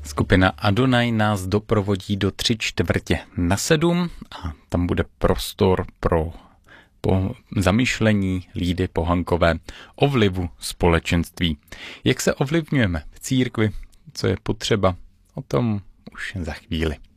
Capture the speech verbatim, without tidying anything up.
Skupina Adonai nás doprovodí do tři čtvrtě na sedm a tam bude prostor pro po zamyšlení Lídy Pohankové o vlivu společenství. Jak se ovlivňujeme v církvi, co je potřeba, o tom už za chvíli.